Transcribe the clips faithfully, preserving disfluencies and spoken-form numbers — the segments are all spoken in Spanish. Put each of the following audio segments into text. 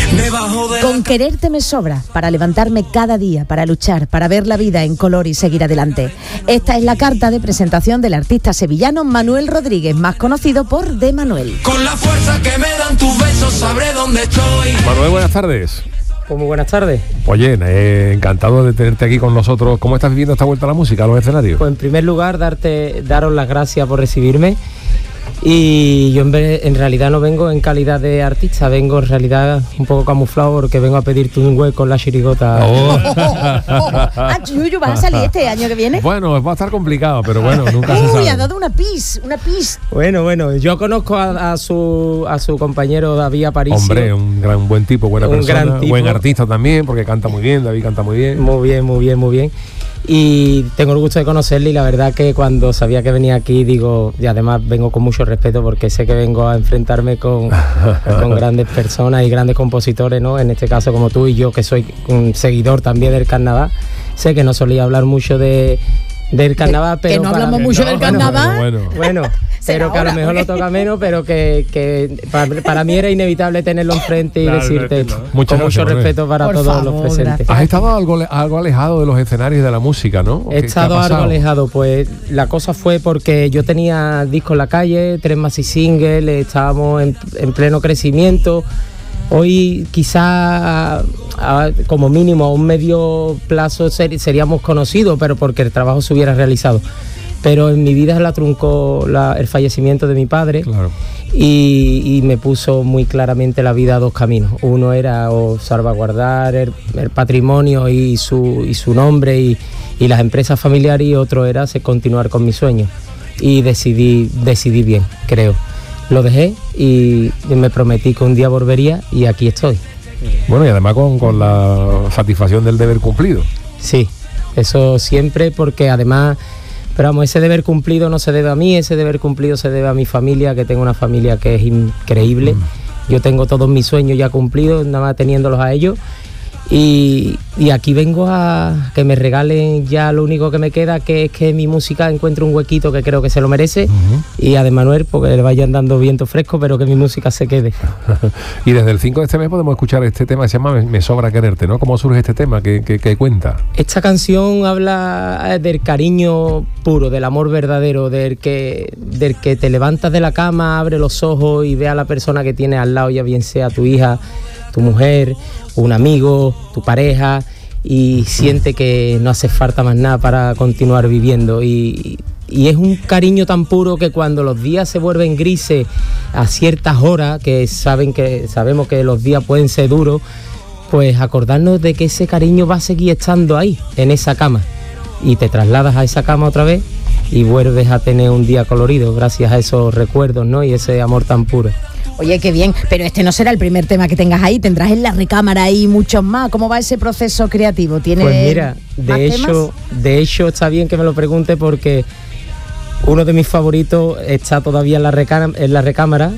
debajo de Con quererte me sobra para levantarme cada día, para luchar, para ver la vida en color y seguir adelante. Esta es la carta de presentación del artista sevillano Manuel Rodríguez, más conocido por De Manuel. Con la fuerza que me dan tus besos sabré dónde estoy. Manuel, buenas tardes. Pues muy buenas tardes. Oye, eh, encantado de tenerte aquí con nosotros. ¿Cómo estás viviendo esta vuelta a la música, a los escenarios? Pues en primer lugar, darte, daros las gracias por recibirme. Y yo en, vez, en realidad no vengo en calidad de artista, vengo en realidad un poco camuflado porque vengo a pedirte un hueco en la chirigota. Oh. Ah, Yuyu, ¿vas a salir este año que viene? Bueno, va a estar complicado, pero bueno, nunca se Uy, sabe. ha dado una pis, una pis. Bueno, bueno, yo conozco a, a su a su compañero David Aparicio. Hombre, un gran buen tipo, buena Un persona, gran tipo. buen artista también, porque canta muy bien, David canta muy bien. Muy bien, muy bien, muy bien. Y tengo el gusto de conocerle y la verdad que cuando sabía que venía aquí, digo, y además vengo con mucho respeto porque sé que vengo a enfrentarme con, con grandes personas y grandes compositores, ¿no? En este caso como tú y yo, que soy un seguidor también del carnaval. Sé que no solía hablar mucho de del carnaval, pero que no para- hablamos mucho no, del bueno, carnaval. Bueno, Bueno, pero que a lo ahora, mejor lo porque- toca menos, pero que, que para, para mí era inevitable tenerlo enfrente y Claro, decirte decirlo, ¿eh? Muchas con mucho gracias, respeto para Por todos favor, los presentes. gracias. Has estado algo, algo alejado de los escenarios y de la música, ¿no? ¿Qué- He qué ha estado algo pasado? alejado, pues la cosa fue porque yo tenía discos en la calle, tres más y singles, estábamos en, en pleno crecimiento. Hoy quizá a- como mínimo a un medio plazo ser- seríamos conocidos, pero porque el trabajo se hubiera realizado. Pero en mi vida la truncó la- el fallecimiento de mi padre. Claro. Y, y me puso muy claramente la vida a dos caminos. Uno era o salvaguardar el, el patrimonio y su, y su nombre y, y las empresas familiares, y otro era se- continuar con mis sueños. Y decidí, decidí bien, creo. Lo dejé y me prometí que un día volvería y aquí estoy. Bueno, y además con, con la satisfacción del deber cumplido. Sí, eso siempre, porque además, pero vamos, ese deber cumplido no se debe a mí, ese deber cumplido se debe a mi familia, que tengo una familia que es increíble. Mm. Yo tengo todos mis sueños ya cumplidos, nada más teniéndolos a ellos. Y, y aquí vengo a que me regalen ya lo único que me queda, que es que mi música encuentre un huequito que creo que se lo merece. Uh-huh. Y a De Manuel, porque le vayan dando viento fresco, pero que mi música se quede. Y desde el cinco de este mes podemos escuchar este tema que se llama Me, Me sobra quererte, ¿no? ¿Cómo surge este tema? ¿Qué, qué, qué cuenta? Esta canción habla del cariño puro, del amor verdadero, del que, del que te levantas de la cama, abre los ojos y ve a la persona que tienes al lado, ya bien sea tu hija, tu mujer, un amigo, tu pareja, y siente que no hace falta más nada para continuar viviendo. Y, y es un cariño tan puro que cuando los días se vuelven grises a ciertas horas, que saben que sabemos que los días pueden ser duros, pues acordarnos de que ese cariño va a seguir estando ahí, en esa cama, y te trasladas a esa cama otra vez y vuelves a tener un día colorido gracias a esos recuerdos, ¿no? Y ese amor tan puro. Oye, qué bien, pero este no será el primer tema que tengas ahí, tendrás en la recámara ahí muchos más. ¿Cómo va ese proceso creativo? ¿Tiene Pues mira, de hecho, temas? de hecho está bien que me lo pregunte, porque uno de mis favoritos está todavía en la, recá- en la recámara,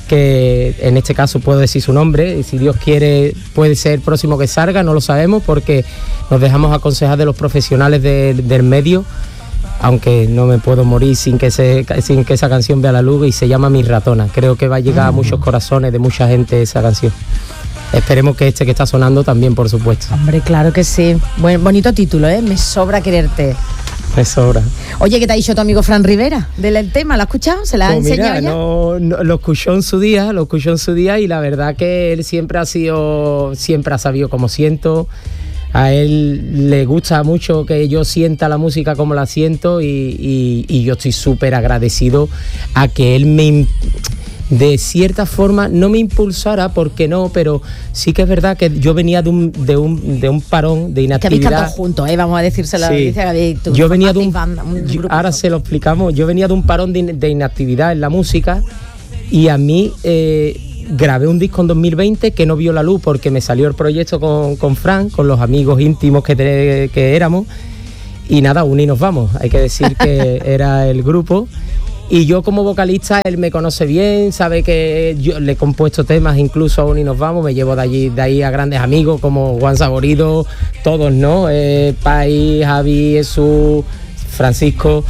que en este caso puedo decir su nombre, y si Dios quiere puede ser el próximo que salga, no lo sabemos, porque nos dejamos aconsejar de los profesionales de, del medio, aunque no me puedo morir sin que se, sin que esa canción vea la luz, y se llama Mi Ratona. Creo que va a llegar a muchos corazones de mucha gente esa canción. Esperemos que este que está sonando también, por supuesto. Hombre, claro que sí. Buen, bonito título, ¿eh? Me sobra quererte. Me sobra. Oye, ¿qué te ha dicho tu amigo Fran Rivera del tema? ¿Lo has escuchado? ¿Se la ha pues enseñado mira, ya? No, no, lo escuchó en su día, lo escuchó en su día, y la verdad que él siempre ha sido, siempre ha sabido cómo siento. A él le gusta mucho que yo sienta la música como la siento, y, y, y yo estoy súper agradecido a que él me, de cierta forma, no me impulsara, porque no, pero sí que es verdad que yo venía de un, de un, de un parón de inactividad. Que habéis cantado juntos, ¿eh? Vamos a decírselo. Sí. Dice, habéis, tú, yo venía de un, banda, un yo, ahora se lo explicamos, yo venía de un parón de, de inactividad en la música, y a mí... Eh, grabé un disco en dos mil veinte que no vio la luz porque me salió el proyecto con, con Fran, con los amigos íntimos que, te, que éramos, y nada, uní nos vamos, hay que decir que era el grupo, y yo como vocalista, él me conoce bien, sabe que yo le he compuesto temas incluso a Uní nos vamos, me llevo de allí de ahí a grandes amigos como Juan Saborido, todos, ¿no? Eh, Pai, Javi, Jesús, Francisco,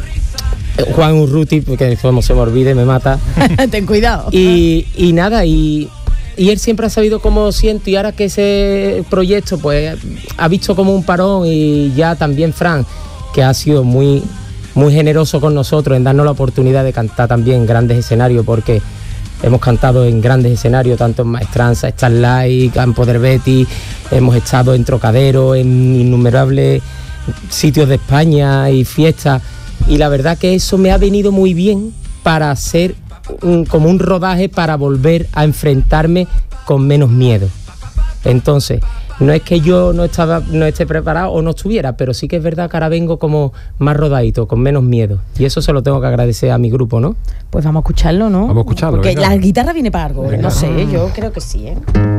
Juan Urruti, porque como se me olvide me mata. Ten cuidado. Y, y nada, y y él siempre ha sabido cómo siento, y ahora que ese proyecto pues ha visto como un parón, y ya también Fran, que ha sido muy, muy generoso con nosotros en darnos la oportunidad de cantar también en grandes escenarios, porque hemos cantado en grandes escenarios, tanto en Maestranza, Starlight, Campo del Betis, hemos estado en Trocadero, en innumerables sitios de España y fiestas, y la verdad que eso me ha venido muy bien para hacer un, como un rodaje para volver a enfrentarme con menos miedo. Entonces, no es que yo no estaba, no esté preparado o no estuviera, pero sí que es verdad que ahora vengo como más rodadito, con menos miedo. Y eso se lo tengo que agradecer a mi grupo, ¿no? Pues vamos a escucharlo, ¿no? Vamos a escucharlo. Porque venga. la guitarra viene para algo, Venga. no sé, yo creo que sí, ¿eh?